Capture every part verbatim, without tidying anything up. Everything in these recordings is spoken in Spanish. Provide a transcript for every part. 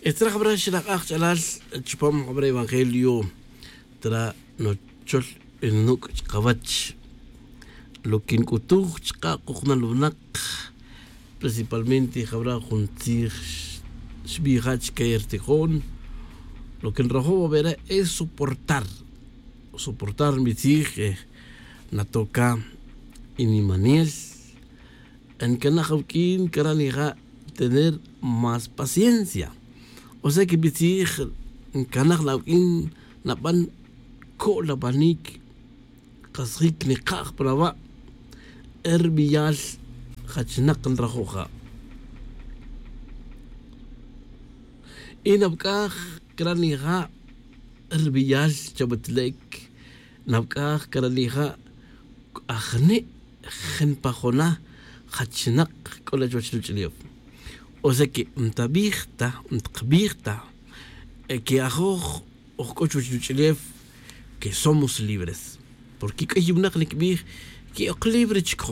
Estra habra shilak chalal chupam habra evangelio tra no chol en nuk chkavach lo que incutu chka kukhna lunak principalmente habra juntir shbihach kaertejón lo que en rojo verá es soportar soportar mi tige na toca inimaniel en que na hawkin karaniga tener más paciencia. O sea que bitig kanag lawin napan ko labanik kasrik ni kak prava erbiyal khachnak nrahoha inabkah kraniga erbiyal chabatlek nabkah kraniga akhne khenpahona khachnak kola jochluchliyof. O sea que mtabirta, mtkbirta, que ajo o cocho chuchlev que somos libres. Porque hay una que que es libre chico.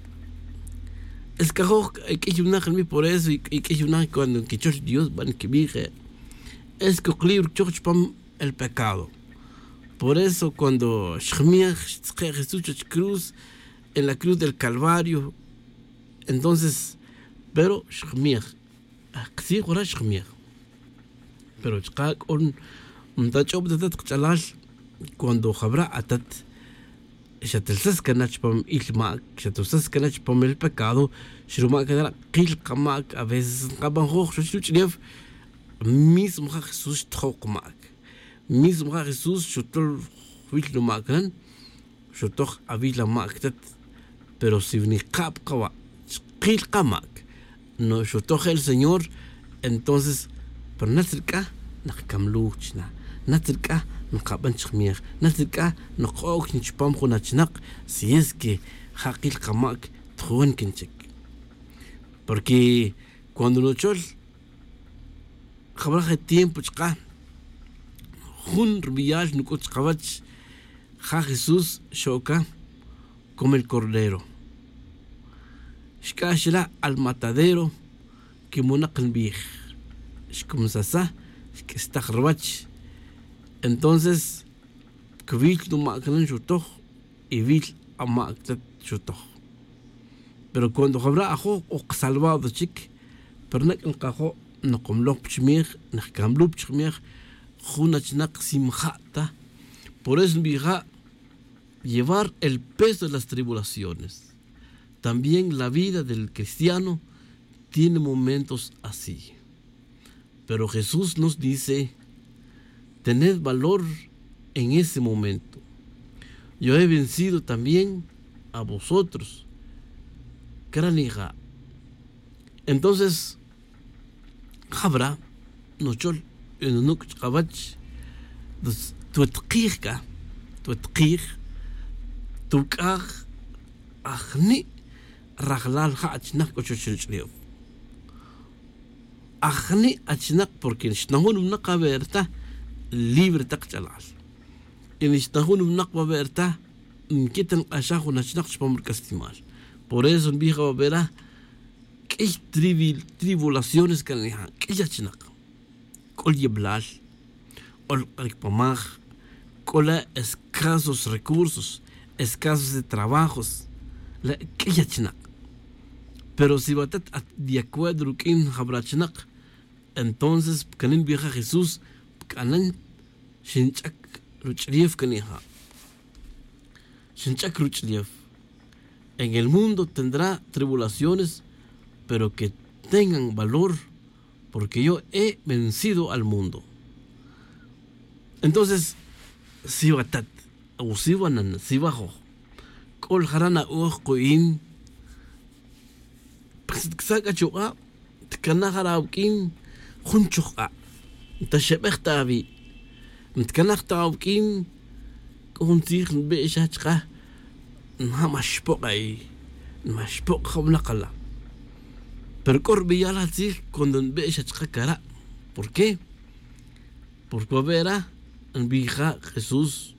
Es que hay una que por eso y que hay una cuando que Dios van que vige es que libre chico el pecado. Por eso cuando Jesús cruz en la cruz del Calvario, entonces pero shkhmier aksi khura shkhmier pero chqa on mtachob datat qchalal cuando khabra atat shatlsas kanach pam ilma shatlsas kanach pam el pecado shruma kadra qil qamak a veces qaban khokh shuchlev mismo Jesús tkhokmak mismo Jesús shutol wil makan shutoch avila maktat pero si vni qab qawa qil qamak no shotoje el Señor, entonces pero natrika nakamluchna natrika naqaban chkhmier natrika naqok nichpam khunachnak si es que haqil qamak tkhun kinchek porque cuando no chol khabra tiempo chqa khun rbial nukoch qabach ja Jesús shoka como el cordero shkashla al matadero que monaqn bih shkum sasa que está khrbach entonces kvich no maknan shutoh y vil amaktat shutoh pero cuando habrá ajo o salvado chic pernak en qajo no qomlo pchmir nahkamlu pchmir khunachnak simkhata por eso biga llevar el peso de las tribulaciones. También la vida del cristiano tiene momentos así. Pero Jesús nos dice, tened valor en ese momento. Yo he vencido también a vosotros. Kraniga. Entonces, Habra, nochol, en un kabach, tu tqirka, tu tqir, tu kar, akhni, Raglal hachnak ochochilchliov. Akhni achnak porque nishtahun unaka verta libre takchalal. Y nishtahun unaka verta mkitan ashahu nachnak chpamur castimal. Por eso en vieja verá que hay tribulaciones que han que ya chnak. Kol yeblal, ol alpamag, cola escasos recursos, escasos de trabajos, la que ya chnak. Pero si batat de acuerdo que habrachnak, entonces canin vieja Jesús canan shinchak ruchliev caniha shinchak ruchliev. En el mundo tendrá tribulaciones, pero que tengan valor, porque yo he vencido al mundo. Entonces si batat o si banan si bajo kol harana uch koin saca chuqa tkana haraukin khunchuqa tashabkhta bi mtkana khtaaukin kuntir be shachqa ma mashpoqai mashpoq khawna qala pero corbiyala ti cuando be shachqa kara. ¿Por qué? Porque verá en vieja Jesús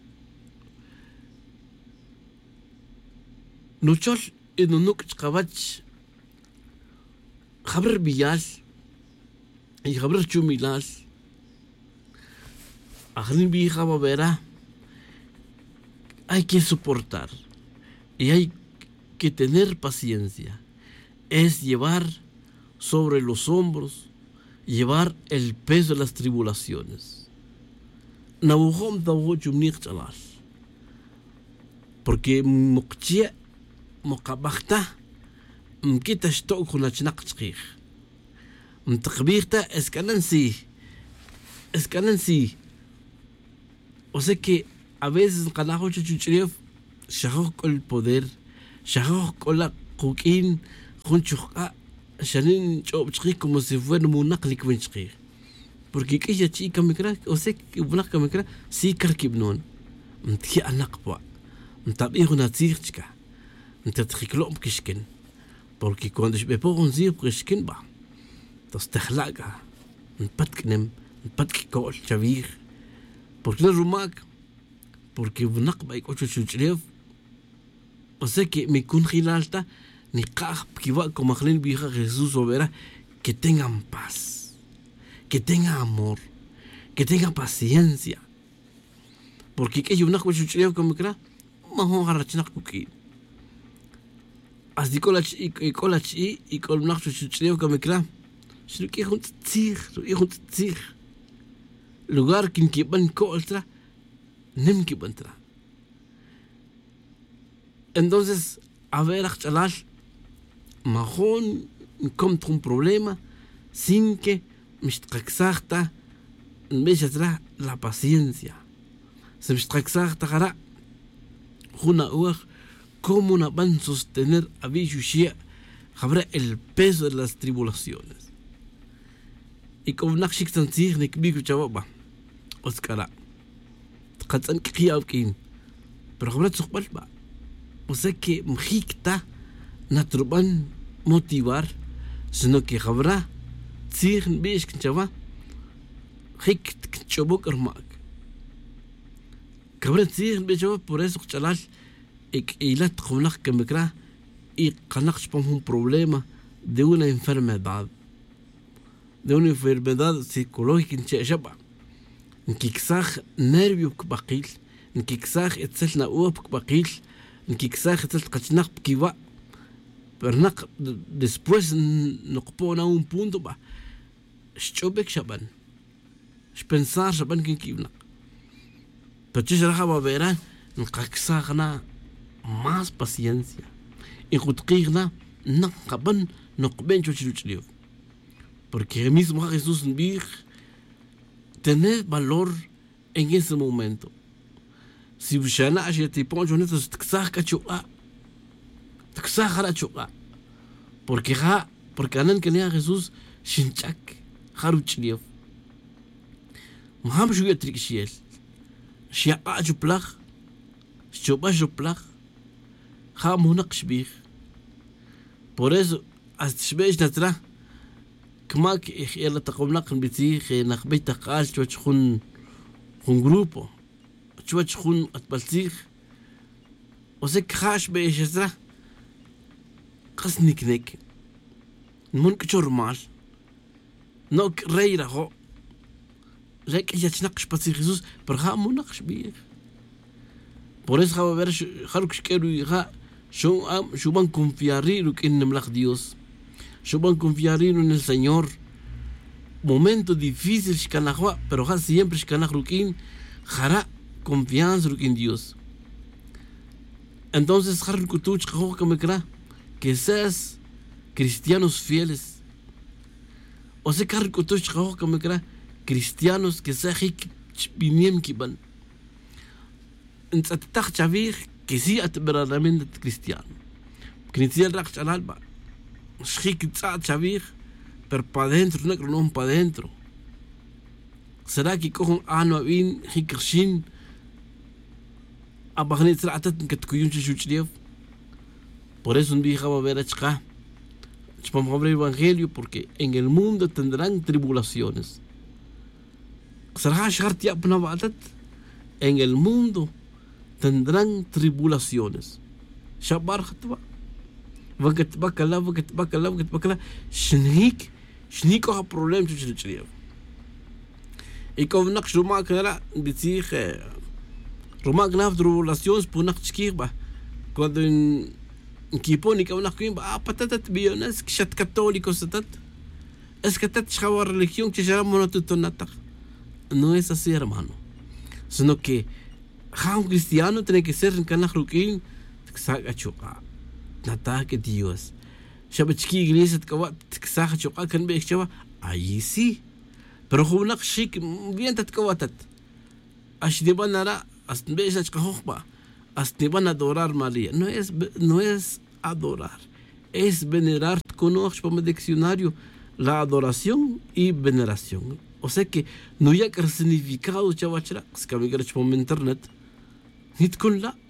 nuchol en unuk chqabach خبر بيال y hablar chumilas, Ajrin vieja verá, hay que soportar y hay que tener paciencia. Es llevar sobre los hombros, llevar el peso de las tribulaciones. Nabuhom tawo chumnik chalas. Porque mukchia mukabachta mkita shtok kuna chnak chkich. Mtakbirta escanan sí. Escanan sí. O sea que a veces canajo chuchuchrief shahok el poder, shahok la kukin junchuka shanin chob chkich como si fuera munaklik wen chkich. Porque que ya chica me crea, o sea que buena que me crea, sí carquibnon. Mtki anakpa. Mtabi una tzirchka. Mtatriclom kishkin. Porque cuando je me pongo un zir kishkin ba. Das techlaga. Mpadknem, mpadkikol chavir. Porque no rumak. Porque bunakba ik ocho chuchlev. O sea que me kun gilalta ni kah kiwa como akhlin vieja Jesús obera que tengan paz. Que tenga amor, que tenga paciencia. Porque que yo no puedo chuchlev como crea, maho garachnak kuki. Así con la chi y con la chi y con una chuchlev como crea. Shlo que junt tzir, shlo junt tzir. Lugar que inquiban coltra, nem que bantra. Entonces, a ver, achalal, mahon encontra un problema sin que mishtraxarta meshatra la paciencia. Se mishtraxarta gara una uaj cómo una van sostener a Vishushia habrá el peso de las tribulaciones. Y como nakshik tanzir nik bigu chababa oskara tqatsan kiyaubkin pero habrá tsukbalba. O sea que mjikta natruban motivar sino que habrá tsir bish kinchaba hik chobok armak habrá tsir bish por eso chalal ik ilat khumnak kemkra y qanaqsh pom un problema de una enfermedad de una enfermedad psicológica en Cheshaba. En Kiksach nervio kbaqil, en Kiksach etzelna uop kbaqil, en Kiksach etzel kachnaq kiwa. Pero después no pone un punto ba. Shobek shaban. Pensar shaban kin kibna. Pero chisraja va verán, en Kiksachna más paciencia. En Kutkirna no kaban no kben chuchiluchliu. Porque el mismo Jesús dijo, tener valor en ese momento. Si Bushana aje te poncho neto, te xaca chua. Te xaca la chua. Porque ja, porque anan que nea Jesús shinchak, haruchlief. Maham shuya trikshiel. Shia aju plach, shoba jo plach. Ha munak shbir. Por eso, hasta shbesh natra. كما يلا تقوم نقل بتيخ نخبيت تقال شو تخون خون جروبو شو تخون أتبلتيخ وزك خاش بيش زرا قص نيك نيك نمون كشور مال نوك ريرا هو زيك إيش تناقش بتيخ يسوس برها مو ناقش بيه بوريس خا بيرش خلوك شكلو يخا شو أم شو بان كونفياري لك إن ملاك ديوس شو van confiar en el Señor. Momento difícil shkanahwa, pero ja siempre shkanah rukin, jara confianza en Dios. Entonces, jar kutuch kaho kamekra, que seas cristianos fieles. O sea, jar kutuch kaho kamekra, cristianos que sea hik biniem kiban. Entzatach chavir que sí at verdaderamente cristiano. Cristiano rak chalalba. Shik chavir, pero para adentro, no no para adentro. ¿Será que cojan ano abin hikershin? Abagnit tratat que tkuyun chuchlief. Por eso un día va a ver a chica. Vamos a abrir el evangelio porque en el mundo tendrán tribulaciones. ¿Será que en el mundo tendrán tribulaciones? Shabar hatwa. وقت بكلا وقت بكلا وقت بكلا شنهيك شنيكو ها بروبليم شو تشريف يكون نقش روما كنا بتسيخ روما كنا في رولاسيونز بونق تشكير با كود كيبوني كون نقين با بتتت بيونس كشت كاثوليكو ستت es que te chava religión que ya mono tutonata no es así hermano sino que un cristiano tiene que ser en canajruquín saca choca nata que Dios shabachki iglesia tkawa saca choca kan be chava ahí sí pero hunak shik bien tatkawatat ashdiban nara asnbeja chkahba asdiban adorar María no es no es adorar es venerar conoce por diccionario la adoración y veneración. O sea que no hay que significado chavachra, es que me quiero por internet. Ni con la